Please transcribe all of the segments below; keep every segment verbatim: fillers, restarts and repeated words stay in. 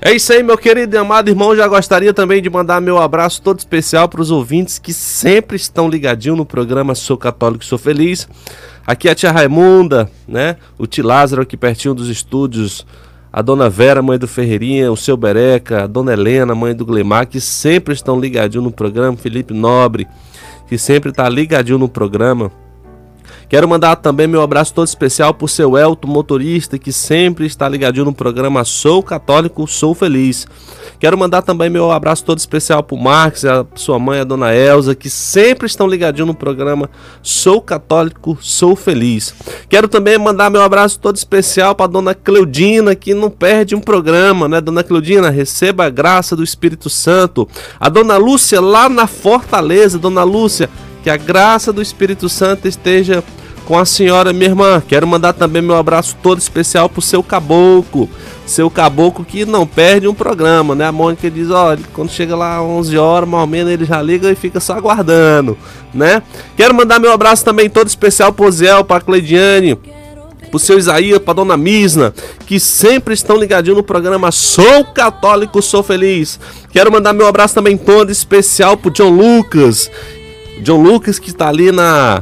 É isso aí, meu querido e amado irmão. Já gostaria também de mandar meu abraço todo especial para os ouvintes que sempre estão ligadinhos no programa Sou Católico, Sou Feliz. Aqui é a tia Raimunda, né? O tio Lázaro aqui pertinho dos estúdios, a dona Vera, mãe do Ferreirinha, o seu Bereca, a dona Helena, mãe do Glemar, que sempre estão ligadinhos no programa, Felipe Nobre, que sempre está ligadinho no programa. Quero mandar também meu abraço todo especial pro seu Elton, motorista, que sempre está ligadinho no programa Sou Católico, Sou Feliz. Quero mandar também meu abraço todo especial pro Marcos, a sua mãe, a dona Elza, que sempre estão ligadinho no programa Sou Católico, Sou Feliz. Quero também mandar meu abraço todo especial pra dona Cleudina, que não perde um programa, né? Dona Cleudina, receba a graça do Espírito Santo. A dona Lúcia, lá na Fortaleza, dona Lúcia, que a graça do Espírito Santo esteja com a senhora, minha irmã. Quero mandar também meu abraço todo especial pro seu caboclo. Seu caboclo que não perde um programa, né? A Mônica diz, ó, quando chega lá às onze horas, mais ou menos, ele já liga e fica só aguardando, né? Quero mandar meu abraço também todo especial pro Zé, pra Cleidiane, pro seu Isaías, pra dona Misna, que sempre estão ligadinhos no programa Sou Católico, Sou Feliz. Quero mandar meu abraço também todo especial pro John Lucas. John Lucas, que está ali na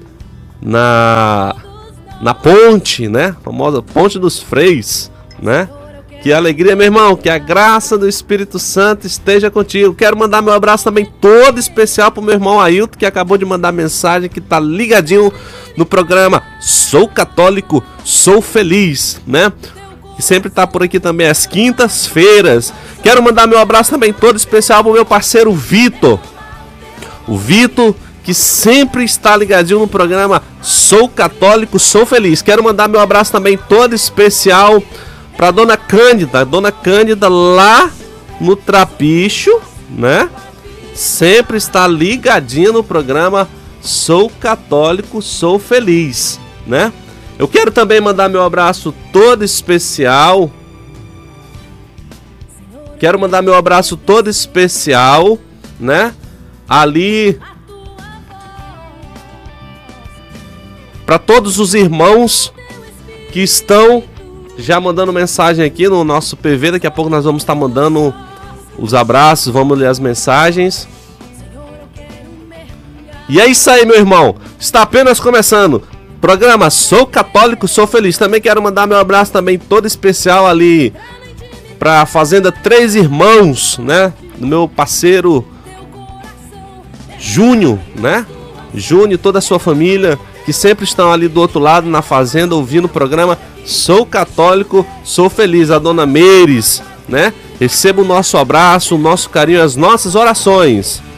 na na ponte, né? A famosa Ponte dos Freis, né? Que alegria, meu irmão, que a graça do Espírito Santo esteja contigo. Quero mandar meu abraço também todo especial pro meu irmão Ailton, que acabou de mandar mensagem, que tá ligadinho no programa Sou Católico, Sou Feliz, né? Que sempre tá por aqui também às quintas-feiras. Quero mandar meu abraço também todo especial pro meu parceiro Vitor. O Vitor, que sempre está ligadinho no programa Sou Católico, Sou Feliz. Quero mandar meu abraço também todo especial para dona Cândida. Dona Cândida lá no Trapicho, né? Sempre está ligadinha no programa Sou Católico, Sou Feliz, né? Eu quero também mandar meu abraço todo especial. Quero mandar meu abraço todo especial, né? Ali para todos os irmãos que estão já mandando mensagem aqui no nosso P V. Daqui a pouco nós vamos estar mandando os abraços, vamos ler as mensagens. E é isso aí, meu irmão, está apenas começando programa Sou Católico, Sou Feliz. Também quero mandar meu abraço também todo especial ali para a Fazenda Três Irmãos, né, do meu parceiro Júnior, né? Júnior e toda a sua família, que sempre estão ali do outro lado na fazenda ouvindo o programa Sou Católico, Sou Feliz. A dona Meires, né? Receba o nosso abraço, o nosso carinho, as nossas orações.